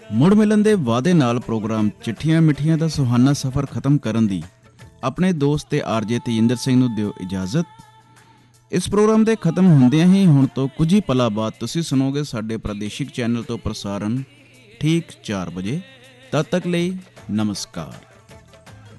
ਮੁੜ ਮਿਲਣ ਦੇ ਵਾਅਦੇ ਨਾਲ ਪ੍ਰੋਗਰਾਮ ਚਿੱਠੀਆਂ ਮਿੱਠੀਆਂ ਦਾ ਸੁਹਾਨਾ ਸਫ਼ਰ ਖਤਮ ਕਰਨ ਦੀ ਆਪਣੇ ਦੋਸਤ ਤੇ ਆਰਜੇ ਤੇਜਿੰਦਰ ਸਿੰਘ ਨੂੰ ਦਿਓ ਇਜਾਜ਼ਤ। ਇਸ ਪ੍ਰੋਗਰਾਮ ਦੇ ਖਤਮ ਹੁੰਦਿਆਂ ਹੀ ਹੁਣ ਤੋਂ ਕੁਝ ਹੀ ਪਲਾਂ ਬਾਅਦ ਤੁਸੀਂ ਸੁਣੋਗੇ ਸਾਡੇ ਪ੍ਰਾਦੇਸ਼ਿਕ ਚੈਨਲ ਤੋਂ ਪ੍ਰਸਾਰਣ ਠੀਕ 4 ਵਜੇ। ਤਦ ਤੱਕ ਲਈ ਨਮਸਕਾਰ।